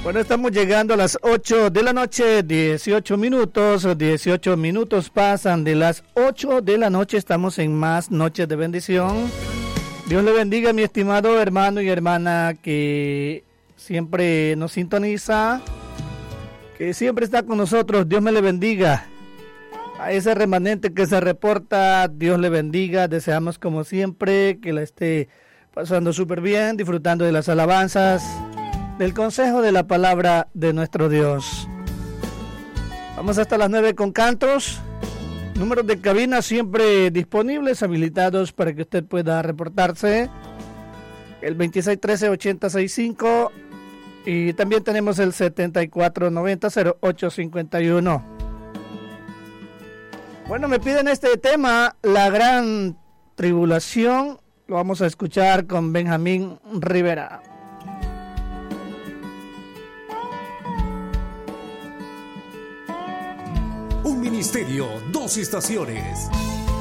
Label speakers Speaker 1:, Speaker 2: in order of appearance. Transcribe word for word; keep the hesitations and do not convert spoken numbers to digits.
Speaker 1: Bueno, estamos llegando a las ocho de la noche, dieciocho minutos, dieciocho minutos pasan de las ocho de la noche, estamos en más Noches de Bendición. Dios le bendiga, mi estimado hermano y hermana que siempre nos sintoniza, que siempre está con nosotros. Dios me le bendiga. A ese remanente que se reporta, Dios le bendiga. Deseamos como siempre que la esté pasando súper bien, disfrutando de las alabanzas, del consejo de la palabra de nuestro Dios. Vamos hasta las nueve con cantos. Números de cabina siempre disponibles, habilitados para que usted pueda reportarse. El veintiséis trece ochenta sesenta y cinco y también tenemos el setenta y cuatro noventa cero ocho cincuenta y uno. Bueno, me piden este tema, la gran tribulación. Lo vamos a escuchar con Benjamín Rivera.
Speaker 2: Un ministerio, dos estaciones.